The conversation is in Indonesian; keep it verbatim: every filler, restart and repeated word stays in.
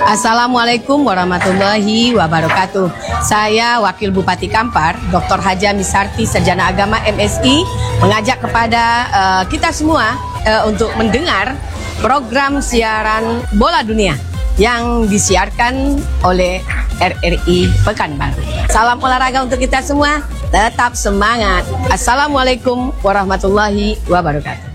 Assalamualaikum warahmatullahi wabarakatuh. Saya Wakil Bupati Kampar, Doktor Haja Misarti, Sarjana Agama M Si, mengajak kepada uh, kita semua uh, untuk mendengar program siaran Bola Dunia yang disiarkan oleh R R I Pekanbaru. Salam olahraga untuk kita semua, tetap semangat. Assalamualaikum warahmatullahi wabarakatuh.